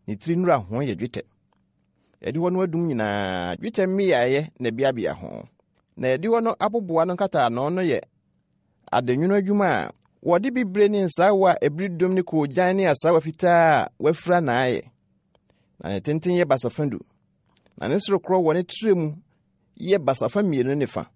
ne tiri nura ho ye dwetɛ. Edi hɔ no adum nyinaa dwetɛ mmiaye na biabia ho. Na edi hɔ no aboboa no nkata no no ye adenwuno adwuma a wɔde bibre ne nsawa ebridom ne koogyan ne asawa fitaa wafura na aye. Na ne tenten ye basafandu. Na ne sorokro wɔ ne tiremu ye basafa mmienu ne fa.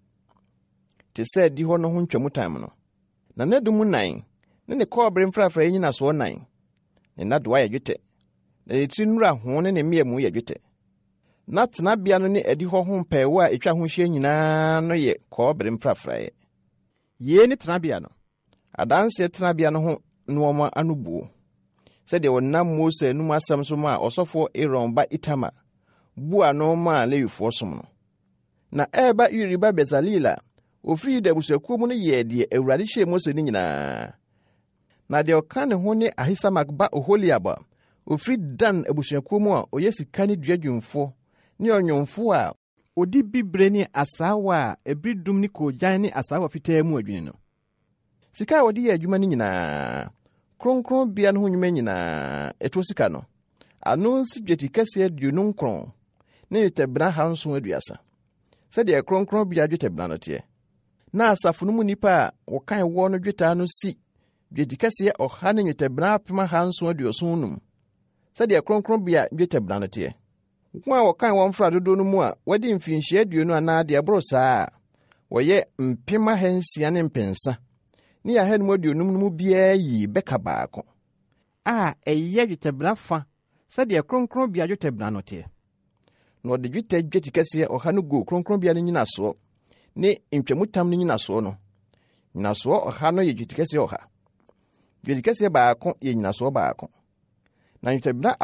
Te sɛ di hɔ no ho ntwamutam no. Na ne dum nan ne kɔɔbre mfrafra nyina so nan. Ne nadoa ye dwetɛ. Na ne tiri nura ho ne mmiamu ye dwetɛ. Na tenabea no ne adi hɔ ho mpɛewa a etwa ho hyia nyinaa no ye kɔɔbre mfrafra ye. Ye ne tenabea no. Adanse tenabea no ho nuoma anubuo. Sɛdeɛ wɔnam Mose anum asɛm so ma ɔsɔfo Aaron ba Itama bua no ma Lewifo som no. Na ɛba Uri ba Bezalila ofiri Yuda abusuakuo mu no yɛ deɛ Awurade hyɛ Mose ne nyinaa. Na deɛ ɔka ne ho ne Ahisamak ba Oholiab ofiri Dan abusuakuo mu a ɔyɛ sika ne duadwumfo ne ɔnwomfo a odi bibre ne asawa a ebridum ne koogyan ne asawa fitaa mu adwene no. Sika a wɔde yɛ adwuma no nyinaa kronkron bia no ho nnwuma nyinaa ɛto sika no. Ano nsi dweti kɛseɛ 29 ne tabra 730. Sɛdeɛ kronkron bia dwetɛbra no teɛ. Na asafo no mu nipa a wɔkan wɔ no dweta no si dweti kɛseɛ 100 ne tabra 730. Sɛdeɛ kronkron bia dwetɛbra no teɛ. Wɔn a wɔkan wɔn mfra dodo no mu a wɔde mfinhyia aduonu anaa de aboro saa wɔyɛ mpem 600 ne mpensa. Ni ahanum aduonum no mu biara yi bɛka baako. A ɛyɛ dwetɛbra fa sɛdeɛ kronkron bia dwetɛbra no teɛ. Na ɔde dweti kɛseɛ 100 no go kronkron bia no nyina so ne ntwamutam no nyina so no. Nyina so 100 no yɛ dweti kɛseɛ 100. Dweti kɛseɛ baako yɛ nyina so baako. Na dwetɛbra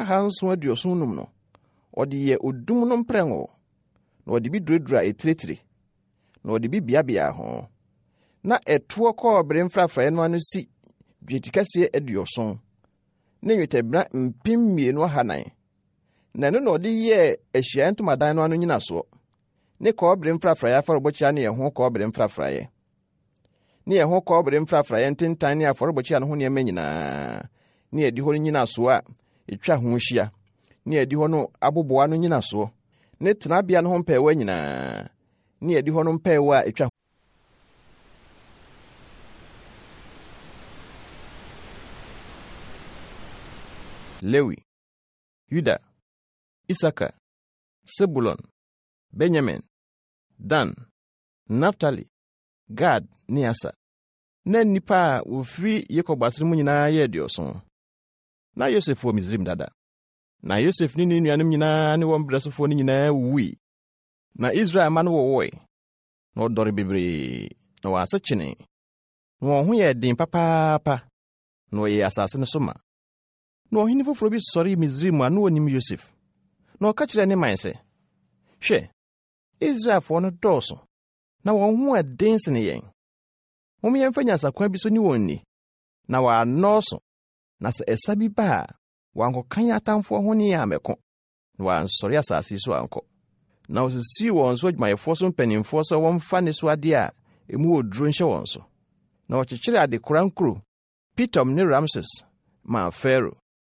730 no. Ɔde yɛ odum no mprengo. Na ɔde bi duradura etiretire. Na ɔde bi biabia ho. Na ɛtoɔ kɔɔbre mfrafra no ano si dweti kɛseɛ 70. Ne dwetɛbra 2,400. Na no ɔde yɛ ahyia ntomadan no ano nyina so. Ne kɔɔbre mfrafra ya afɔrebɔkyia ne ho kɔɔbre mfrafra ye. Ne ho kɔɔbre mfrafra ye ntentan ne afɔrebɔkyia no ho nneɛma nyinaa. Ne edi hɔ nyina so a etwa ho hyia. Ne edi hɔ no aboboa no nyina so. Ne tenabea no ho mpɛewa nyinaa. Ne edi hɔ no mpɛewa a etwa Lewi, Yuda, Isaka, Sebulon, Benjamin, Dan, Naftali, Gad ne Asa. Na nipa a ofiri Yakob asere mu nyinaa yɛ 70. Na Yosef wɔ Misraim dada. Na Yosef ne ne nuanom nyinaa ne wɔn brɛsofo ne nyinaa wuwi. Na Israel ma no wɔwɔe. Na ɔdɔre bebree. Na wɔase kyene. Na wɔn ho yɛ den papaapa. Na wɔyɛ asase no so ma. Na ɔhene foforo bi sɔre Misraim a na onim Yosef. Na ɔka kyerɛ ne man sɛ, hwɛ, Israelfoɔ no dɔɔso. Na wɔn ho ɛden sene yɛn. Wɔn yɛmfa nyansakwan bi so ne wɔn ni. Na wɔanɔɔso. Na sɛ ɛsa bi ba a, wɔankɔkan atamfoɔ ho ne amɛko. Na wɔansɔre asase so ankɔ. Na wɔsisi wɔn so adwumayɛfoɔ so mpanimfoɔ sɛ wɔmfa ne so ade a emu wɔ duro nhyɛ wɔn so. Na wɔkyekyere adekora nkuro, Pitom ne Ramses, ma Faro.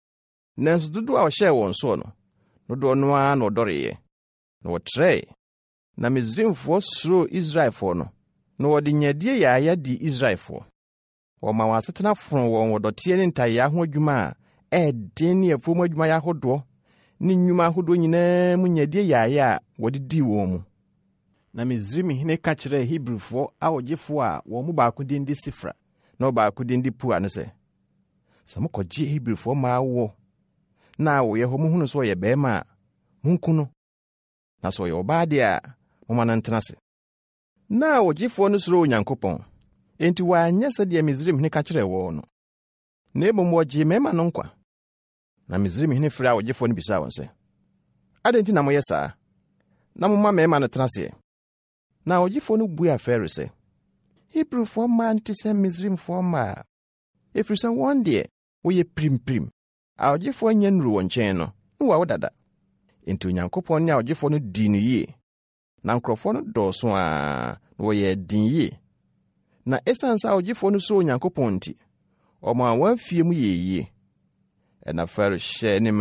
Nanso dodo a ɔhyɛ wɔn so no, dodo no a na ɔdɔreeɛ. Na wɔtrɛe. Na Misraimfoɔ suro Israelfoɔ no. Na wɔde nyadie yaaya di Israelfoɔ. Wɔma wɔn asetena fono wɔn wɔdɔteɛ ne ntayɛ ho adwuma a ɛden ne afuom adwuma yɛ ahodoɔ ne nnwuma ahodoɔ nyinaa mu nyadie yaaya a wɔde di wɔn mu. Na Misraimhene ka kyerɛ Hebrifoɔ a wɔgyefoɔ a wɔn mu baako din de Sifra na ɔbaako din de Pua no sɛ, sɛ mokɔgye Hebrifoɔ maa wɔ na wɔyɛ hɔ muhunu so ɔyɛ bɛrima a munku no. Na sɛ ɔyɛ ɔbaa de a moma no ntena se. Na wɔgyefoɔ no suro Onyankopɔn. Enti wɔanyɛ sɛdeɛ Misraimhene ka kyerɛ wɔn no. Na mmom wɔgye mmarima no nkwa. Na Misraimhene frɛ a wɔgyefoɔ no bisaa wɔn sɛ, adɛn nti na moyɛ saa? Na moma mmarima no tena seɛ. Na wɔgyefoɔ no buaa Faro sɛ, Hebrifoɔ mmaa nte sɛ Misraimfoɔ mmaa. Ɛfiri sɛ wɔn deɛ wɔyɛ pirim. A wɔgyefoɔ nyɛ nnuru wɔn nkyɛn no, ne wɔawo dada. Enti Onyankopɔn ne a wɔgyefoɔ no dii no yie. Na nkurɔfoɔ no dɔɔso a na wɔyɛ den yie. Na ɛsiane sɛ wɔgyefoɔ no so Onyankopɔn nti, ɔma wɔn afie mu yɛ yie. Ɛna Faro hyɛ ne